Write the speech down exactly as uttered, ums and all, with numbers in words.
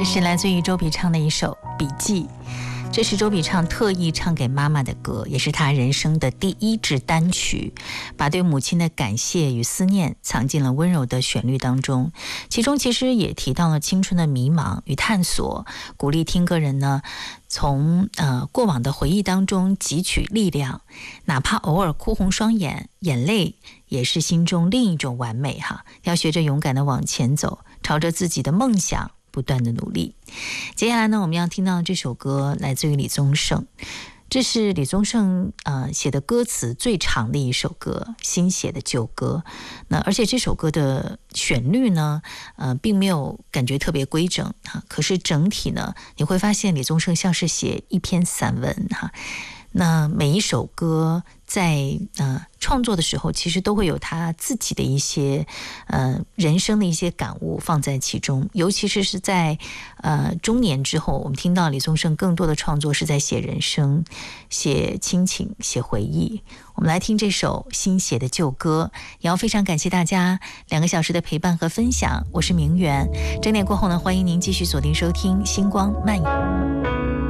这是来自于周笔畅的一首《笔记》，这是周笔畅特意唱给妈妈的歌，也是他人生的第一支单曲，把对母亲的感谢与思念藏进了温柔的旋律当中。其中其实也提到了青春的迷茫与探索，鼓励听歌人呢从呃过往的回忆当中汲取力量，哪怕偶尔哭红双眼，眼泪也是心中另一种完美哈。要学着勇敢的往前走，朝着自己的梦想不断的努力。接下来呢，我们要听到的这首歌来自于李宗盛，这是李宗盛呃写的歌词最长的一首歌，新写的旧歌。那而且这首歌的旋律呢，呃，并没有感觉特别规整哈，可是整体呢，你会发现李宗盛像是写一篇散文哈。那每一首歌在呃创作的时候，其实都会有他自己的一些呃人生的一些感悟放在其中，尤其是是在呃中年之后，我们听到李宗盛更多的创作是在写人生、写亲情、写回忆。我们来听这首新写的旧歌，也要非常感谢大家两个小时的陪伴和分享。我是明媛，整点过后呢，欢迎您继续锁定收听星光漫游。